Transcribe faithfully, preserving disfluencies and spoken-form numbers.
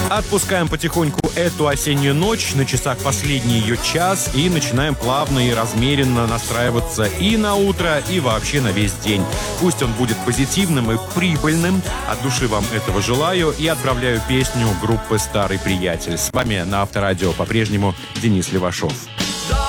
Отпускаем потихоньку эту осеннюю ночь, на часах последний ее час, и начинаем плавно и размеренно настраиваться и на утро, и вообще на весь день. Пусть он будет позитивным и прибыльным. От души вам этого желаю и отправляю песню группы «Старый приятель». С вами на Авторадио по-прежнему Денис Левашов.